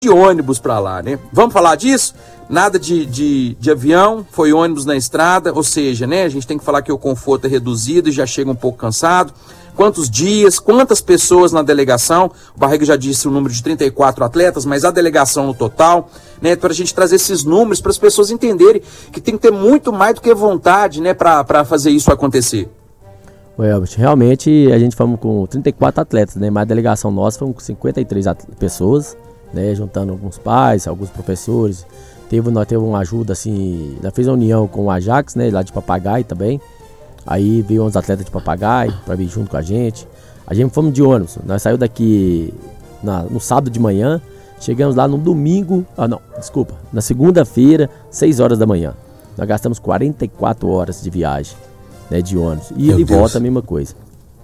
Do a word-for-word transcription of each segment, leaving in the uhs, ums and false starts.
de ônibus para lá, né? Vamos falar disso? Nada de, de, de avião, foi ônibus na estrada, ou seja, né? A gente tem que falar que o conforto é reduzido e já chega um pouco cansado. Quantos dias, quantas pessoas na delegação? O Barriga já disse o número de trinta e quatro atletas, mas a delegação no total, né? Para a gente trazer esses números para as pessoas entenderem que tem que ter muito mais do que vontade, né? Para fazer isso acontecer. Elvis, realmente a gente fomos com trinta e quatro atletas, né? Mas a delegação nossa foi com cinquenta e três pessoas, né? Juntando alguns pais, alguns professores. Teve, nós teve uma ajuda assim, nós fez uma união com o Ajax, né? Lá de Papagaio também. Aí veio uns atletas de Papagaio para vir junto com a gente. A gente fomos de ônibus. Nós saímos daqui na, no sábado de manhã. Chegamos lá no domingo. Ah, não, desculpa. Na segunda-feira, seis horas da manhã. Nós gastamos quarenta e quatro horas de viagem, né, de ônibus. E de volta a mesma coisa.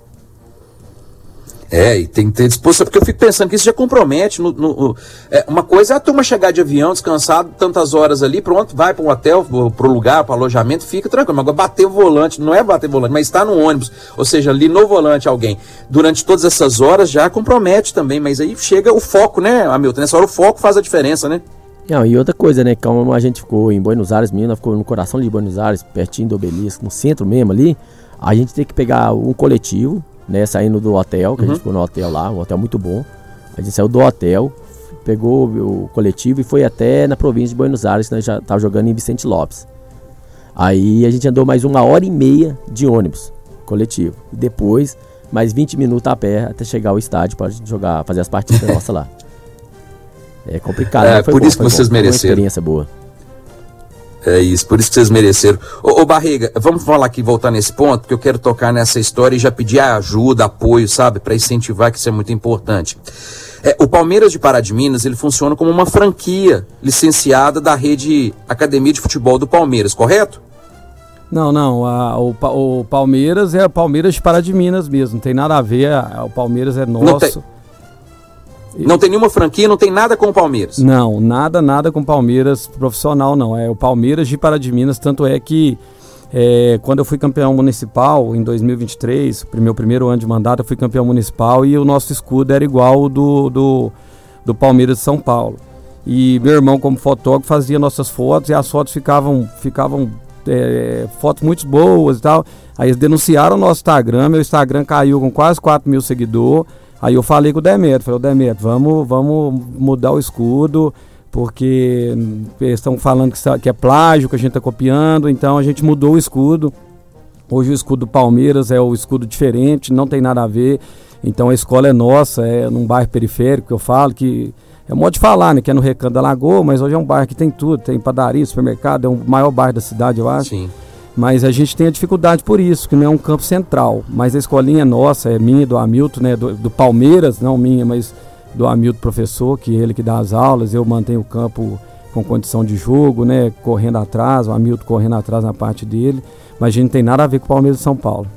É, e tem que ter disposição, porque eu fico pensando que isso já compromete. No, no, é, uma coisa é a turma chegar de avião, descansado, tantas horas ali, pronto, vai para um hotel, para o lugar, para o alojamento, fica tranquilo. Mas agora bater o volante, não é bater o volante, mas estar no ônibus, ou seja, ali no volante alguém, durante todas essas horas já compromete também. Mas aí chega o foco, né, Hamilton? Nessa hora o foco faz a diferença, né? Não, e outra coisa, né, como a gente ficou em Buenos Aires, menina, ficou no coração de Buenos Aires, pertinho do Obelisco, no centro mesmo ali, a gente tem que pegar um coletivo, né, saindo do hotel, que uhum. a gente ficou no hotel lá, um hotel muito bom. A gente saiu do hotel, pegou o coletivo e foi até na província de Buenos Aires, que nós já estávamos jogando em Vicente Lopes. Aí a gente andou mais uma hora e meia de ônibus coletivo. E depois, mais vinte minutos a pé até chegar ao estádio para jogar, fazer as partidas nossas lá. É complicado, é, né? Foi por bom, isso que vocês bom, mereceram. Foi uma experiência boa. É isso, por isso que vocês mereceram. Ô, ô Barriga, vamos falar aqui, voltar nesse ponto, porque eu quero tocar nessa história e já pedir ajuda, apoio, sabe, para incentivar, que isso é muito importante. É, o Palmeiras de Pará de Minas, ele funciona como uma franquia licenciada da rede Academia de Futebol do Palmeiras, correto? Não, não, a, o, o Palmeiras é o Palmeiras de Pará de Minas mesmo, não tem nada a ver, a, o Palmeiras é nosso. Não tem, não tem nenhuma franquia, não tem nada com o Palmeiras? Não, nada, nada com o Palmeiras profissional, não. É o Palmeiras de Pará de Minas, tanto é que é, quando eu fui campeão municipal em dois mil e vinte e três, meu primeiro ano de mandato, eu fui campeão municipal e o nosso escudo era igual ao do, do, do Palmeiras de São Paulo. E meu irmão, como fotógrafo, fazia nossas fotos e as fotos ficavam, ficavam é, fotos muito boas e tal. Aí eles denunciaram o nosso Instagram, meu Instagram caiu com quase quatro mil seguidores. Aí eu falei com o Demetrio, falei, Demetrio, vamos, vamos mudar o escudo, porque eles estão falando que, que é plágio, que a gente está copiando, então a gente mudou o escudo. Hoje o escudo do Palmeiras é o escudo diferente, não tem nada a ver, então a escola é nossa, é num bairro periférico, que eu falo, que é modo de falar, né, que é no Recanto da Lagoa, mas hoje é um bairro que tem tudo, tem padaria, supermercado, é o maior bairro da cidade, eu acho. Sim. Mas a gente tem a dificuldade por isso, que não é um campo central. Mas a escolinha é nossa, é minha, do Hamilton, né, do, do Palmeiras, não minha, mas do Hamilton professor, que é ele que dá as aulas. Eu mantenho o campo com condição de jogo, né, correndo atrás, o Hamilton correndo atrás na parte dele. Mas a gente não tem nada a ver com o Palmeiras de São Paulo.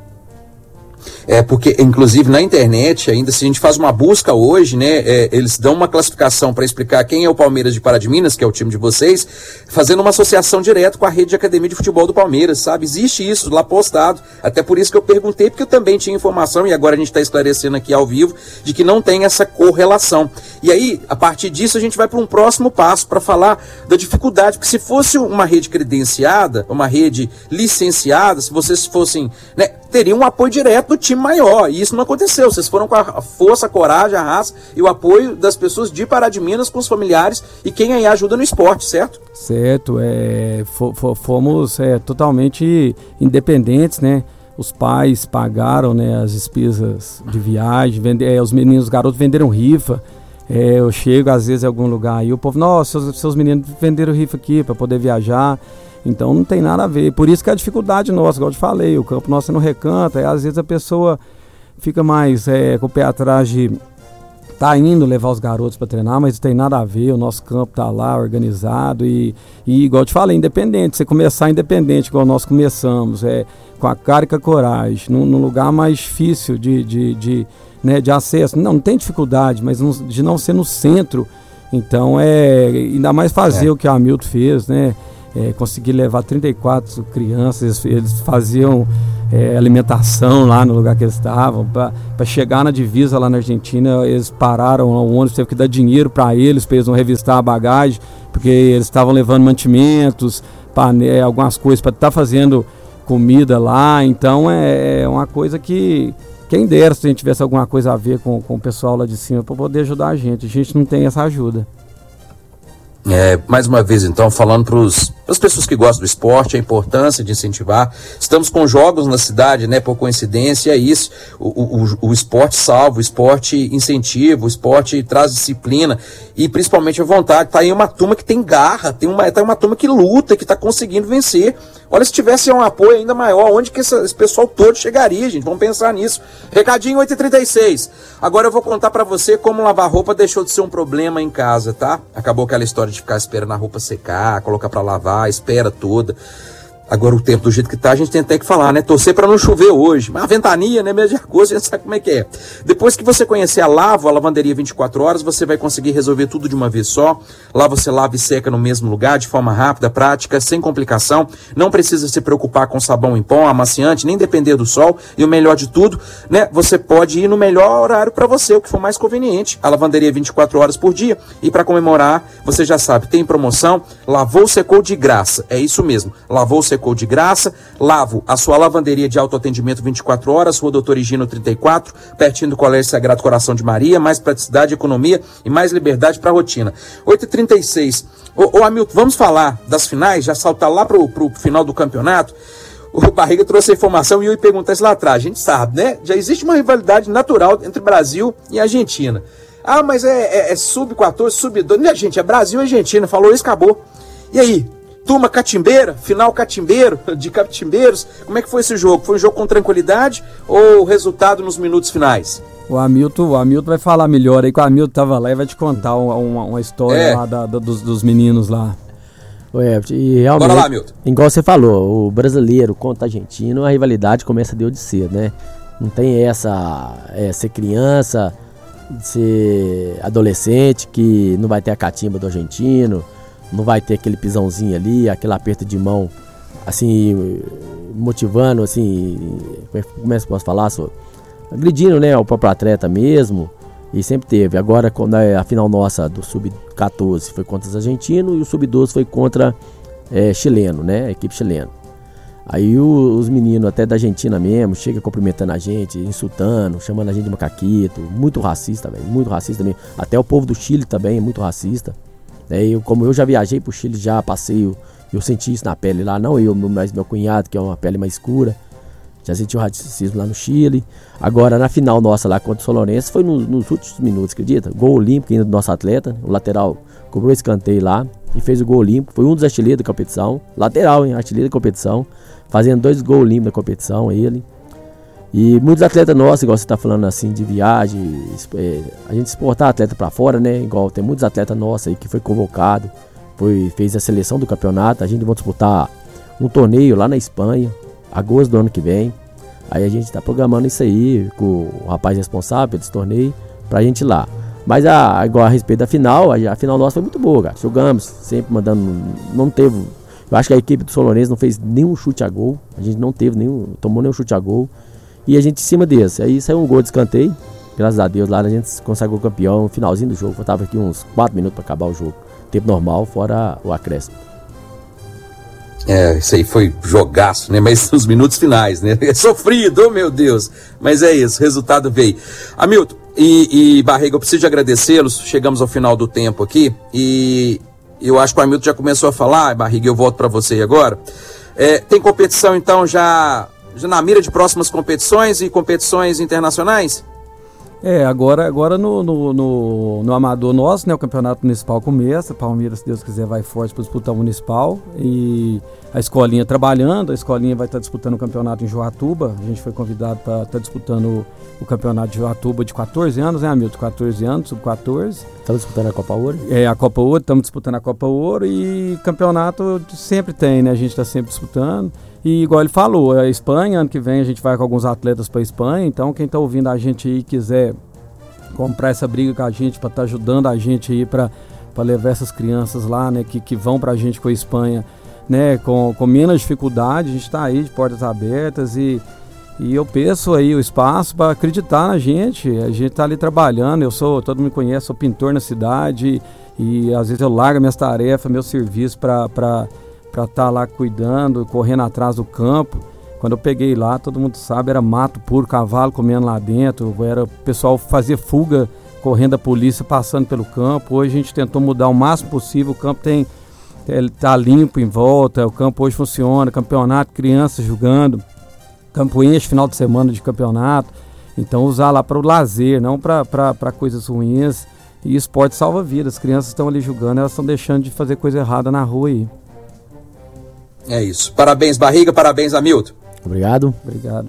É porque, inclusive, na internet, ainda se a gente faz uma busca hoje, né, é, eles dão uma classificação para explicar quem é o Palmeiras de Pará de Minas, que é o time de vocês, fazendo uma associação direto com a rede de Academia de Futebol do Palmeiras, sabe? Existe isso lá postado, até por isso que eu perguntei, porque eu também tinha informação, e agora a gente está esclarecendo aqui ao vivo, de que não tem essa correlação. E aí, a partir disso, a gente vai para um próximo passo, para falar da dificuldade, porque se fosse uma rede credenciada, uma rede licenciada, se vocês fossem, né, teriam um apoio direto do time maior, e isso não aconteceu. Vocês foram com a força, a coragem, a raça e o apoio das pessoas de Pará de Minas, com os familiares e quem aí ajuda no esporte, certo? Certo, é, fomos é, totalmente independentes, né? Os pais pagaram, né, as despesas de viagem, vende, é, os meninos, os garotos venderam rifa. É, eu chego às vezes em algum lugar e o povo, nossa, seus, seus meninos venderam rifa aqui para poder viajar. Então não tem nada a ver, por isso que é a dificuldade nossa, igual eu te falei, o campo nosso é no Recanto, é, às vezes a pessoa fica mais é, com o pé atrás de tá indo levar os garotos para treinar, mas não tem nada a ver, o nosso campo tá lá organizado e, e igual eu te falei, independente, você começar independente, igual nós começamos, é, com a cara e com a coragem, num, num lugar mais difícil de, de, de, né, de acesso, não, não tem dificuldade, mas não, de não ser no centro, então é, ainda mais fazer é. o que a Hamilton fez, né? É, consegui levar trinta e quatro crianças, eles faziam é, alimentação lá no lugar que eles estavam. Para chegar na divisa lá na Argentina, eles pararam, o ônibus teve que dar dinheiro para eles, para eles não revistar a bagagem, porque eles estavam levando mantimentos, pane- algumas coisas para estar tá fazendo comida lá. Então é, é uma coisa que, quem dera se a gente tivesse alguma coisa a ver com, com o pessoal lá de cima para poder ajudar a gente. A gente não tem essa ajuda. É, mais uma vez, então, falando para as pessoas que gostam do esporte, a importância de incentivar. Estamos com jogos na cidade, né? Por coincidência, é isso. O, o, o esporte salva, o esporte incentiva, o esporte traz disciplina e principalmente a vontade. Tá aí uma turma que tem garra, tem uma, tá uma turma que luta, que está conseguindo vencer. Olha, se tivesse um apoio ainda maior, onde que esse, esse pessoal todo chegaria, gente? Vamos pensar nisso. Recadinho oito e trinta e seis. Agora eu vou contar para você como lavar roupa deixou de ser um problema em casa, tá? Acabou aquela história de ficar esperando a roupa secar, colocar para lavar, a espera toda. Agora o tempo do jeito que tá, a gente tem até que falar, né? Torcer para não chover hoje. Mas a ventania, né? Mesmo de agosto, a gente sabe como é que é. Depois que você conhecer a Lavo, a lavanderia vinte e quatro horas, você vai conseguir resolver tudo de uma vez só. Lá você lava e seca no mesmo lugar, de forma rápida, prática, sem complicação. Não precisa se preocupar com sabão em pó, amaciante, nem depender do sol. E o melhor de tudo, né? Você pode ir no melhor horário para você, o que for mais conveniente. A lavanderia vinte e quatro horas por dia. E para comemorar, você já sabe, tem promoção. Lavou, secou de graça. É isso mesmo. Lavou, secou de graça. Lavo, a sua lavanderia de autoatendimento vinte e quatro horas, Rua Doutor Higino trinta e quatro, pertinho do Colégio Sagrado Coração de Maria. Mais praticidade, economia e mais liberdade para a rotina. oito e trinta e seis. Ô, ô Hamilton, vamos falar das finais? Já saltar lá pro, pro final do campeonato? O Barriga trouxe a informação e eu ia perguntar isso lá atrás. A gente sabe, né? Já existe uma rivalidade natural entre Brasil e Argentina. Ah, mas é, é, é sub quatorze, sub doze. Não, gente, é Brasil e Argentina. Falou isso, acabou. E aí? Turma catimbeira, final catimbeiro, de catimbeiros, como é que foi esse jogo? Foi um jogo com tranquilidade ou resultado nos minutos finais? O Hamilton, o Hamilton vai falar melhor aí, que o Hamilton tava lá e vai te contar uma, uma, uma história é. lá da, da, dos, dos meninos lá. Ué, e realmente, bora lá, Hamilton. Igual você falou, o brasileiro contra o argentino, a rivalidade começa de cedo, né? Não tem essa, é, ser criança, ser adolescente, que não vai ter a catimba do argentino, não vai ter aquele pisãozinho ali, aquele aperto de mão, assim, motivando, assim, como é que eu posso falar? Só, agredindo, né, o próprio atleta mesmo, e sempre teve. Agora, quando a final nossa do sub quatorze foi contra os argentinos e o sub doze foi contra é, chileno, né, a equipe chilena. Aí o, os meninos até da Argentina mesmo, chega cumprimentando a gente, insultando, chamando a gente de macaquito, muito racista, velho, muito racista mesmo. Até o povo do Chile também é muito racista. É, eu, como eu já viajei pro Chile, já passei, eu, eu senti isso na pele lá, não eu, mas meu cunhado, que é uma pele mais escura, já senti o racismo lá no Chile. Agora, na final nossa lá contra o Solourense, foi no, nos últimos minutos, acredita? Gol olímpico ainda do nosso atleta, o lateral cobrou escanteio lá e fez o gol olímpico, foi um dos artilheiros da competição, lateral, hein, artilheiro da competição, fazendo dois gols olímpicos da competição, ele. E muitos atletas nossos, igual você está falando assim, de viagem, é, a gente exportar atleta para fora, né? Igual tem muitos atletas nossos aí que foi convocado, foi, fez a seleção do campeonato. A gente vai disputar um torneio lá na Espanha, agosto do ano que vem. Aí a gente está programando isso aí com o rapaz responsável desse torneio pra gente ir lá. Mas a, igual a respeito da final, a, a final nossa foi muito boa, cara. Jogamos, sempre mandando, não teve. Eu acho que a equipe do Solourense não fez nenhum chute a gol. A gente não teve nenhum, tomou nenhum chute a gol. E a gente em cima desse, aí saiu um gol de escanteio. Graças a Deus lá a gente conseguiu o campeão no finalzinho do jogo. Faltava aqui uns quatro minutos para acabar o jogo. Tempo normal, fora o acréscimo. É, isso aí foi jogaço, né? Mas os minutos finais, né? É sofrido, oh, meu Deus. Mas é isso, o resultado veio. Hamilton e, e Barriga, eu preciso de agradecê-los. Chegamos ao final do tempo aqui. E eu acho que o Hamilton já começou a falar. Barriga, eu volto para você aí agora. É, tem competição então já... Já na mira de próximas competições e competições internacionais? É, agora, agora no, no, no, no amador nosso, né, o campeonato municipal começa, Palmeiras, se Deus quiser, vai forte para disputar o municipal, e a escolinha trabalhando, a escolinha vai estar disputando o campeonato em Joatuba, a gente foi convidado para estar disputando o, o campeonato de Joatuba de quatorze anos, né, Hamilton? quatorze anos, sub quatorze. Estamos disputando a Copa Ouro? É, a Copa Ouro, estamos disputando a Copa Ouro, e campeonato sempre tem, né, a gente está sempre disputando. E igual ele falou, a Espanha, ano que vem a gente vai com alguns atletas para a Espanha, então quem está ouvindo a gente aí quiser comprar essa briga com a gente, para estar tá ajudando a gente aí para levar essas crianças lá, né, que, que vão para a gente com a Espanha, né, com, com menos dificuldade, a gente está aí de portas abertas e, E eu peço aí o espaço para acreditar na gente. A gente está ali trabalhando, eu sou, todo mundo me conhece, sou pintor na cidade e às vezes eu largo minhas tarefas, meus serviços para estar tá lá cuidando, correndo atrás do campo. Quando eu peguei lá, todo mundo sabe, era mato puro, cavalo comendo lá dentro, era, o pessoal fazia fuga, correndo da polícia, passando pelo campo. Hoje a gente tentou mudar o máximo possível, o campo tem, ele tá limpo em volta, o campo hoje funciona, campeonato, crianças jogando. Campo enche final de semana de campeonato, então usar lá para o lazer, não para coisas ruins. E esporte salva vidas, as crianças estão ali jogando, elas estão deixando de fazer coisa errada na rua aí. É isso, parabéns Barriga, parabéns Hamilton. Obrigado. Obrigado.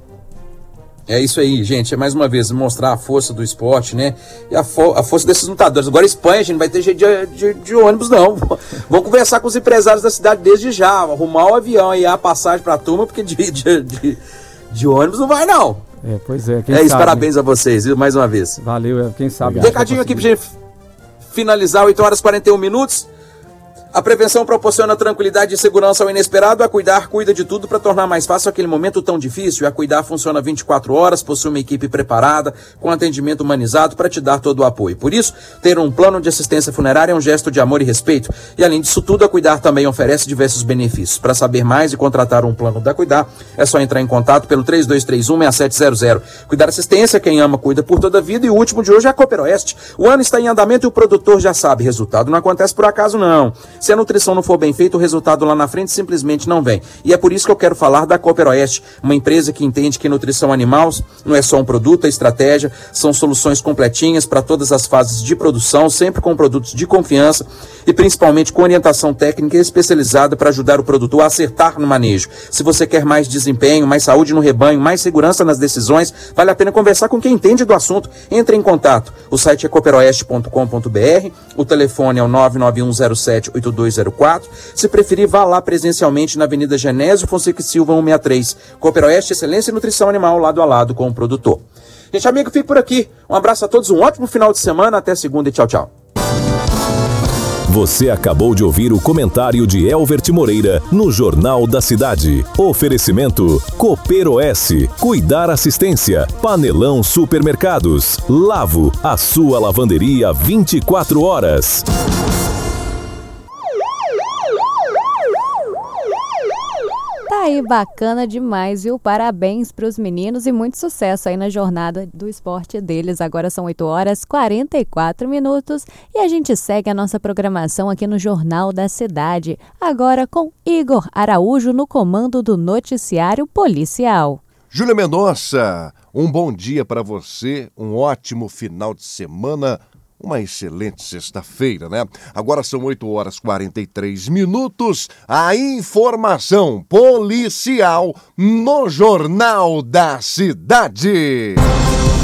É isso aí, gente, é mais uma vez mostrar a força do esporte, né, e a, fo- a força desses lutadores. Agora Espanha, a gente não vai ter jeito de, de, de ônibus não, vamos conversar com os empresários da cidade desde já, arrumar o avião e a passagem pra turma, porque de, de, de, de ônibus não vai não. É, pois é. Quem é isso, sabe, parabéns a vocês, viu, mais uma vez. Valeu, quem sabe. Recadinho aqui pra gente finalizar, oito horas e quarenta e um minutos. A prevenção proporciona tranquilidade e segurança ao inesperado. A Cuidar cuida de tudo para tornar mais fácil aquele momento tão difícil. A Cuidar funciona vinte e quatro horas, possui uma equipe preparada, com atendimento humanizado para te dar todo o apoio. Por isso, ter um plano de assistência funerária é um gesto de amor e respeito. E além disso tudo, a Cuidar também oferece diversos benefícios. Para saber mais e contratar um plano da Cuidar, é só entrar em contato pelo três dois três um, seis sete zero zero. Cuidar Assistência, quem ama, cuida por toda a vida. E o último de hoje é a Cooper Oeste. O ano está em andamento e o produtor já sabe. Resultado não acontece por acaso, não. Se a nutrição não for bem feita, o resultado lá na frente simplesmente não vem. E é por isso que eu quero falar da Cooper Oeste, uma empresa que entende que nutrição animal não é só um produto, é estratégia, são soluções completinhas para todas as fases de produção, sempre com produtos de confiança e principalmente com orientação técnica especializada para ajudar o produtor a acertar no manejo. Se você quer mais desempenho, mais saúde no rebanho, mais segurança nas decisões, vale a pena conversar com quem entende do assunto. Entre em contato. O site é cooper oeste ponto com ponto b r, o telefone é o nove nove um zero sete oito dois zero quatro. Se preferir, vá lá presencialmente na Avenida Genésio Fonseca e Silva cento e sessenta e três. Cooper Oeste, excelência em nutrição animal, lado a lado com o produtor. Gente, amigo, fico por aqui. Um abraço a todos, um ótimo final de semana. Até segunda e tchau, tchau. Você acabou de ouvir o comentário de Elvert Moreira no Jornal da Cidade. Oferecimento Cooper Oeste, Cuidar Assistência, Panelão Supermercados, Lavo, a sua lavanderia vinte e quatro horas. Tá aí, bacana demais, viu? Parabéns para os meninos e muito sucesso aí na jornada do esporte deles. Agora são oito horas e quarenta e quatro minutos e a gente segue a nossa programação aqui no Jornal da Cidade. Agora com Igor Araújo no comando do Noticiário Policial. Júlia Mendonça, um bom dia para você, um ótimo final de semana. Uma excelente sexta-feira, né? Agora são oito horas e quarenta e três minutos. A informação policial no Jornal da Cidade.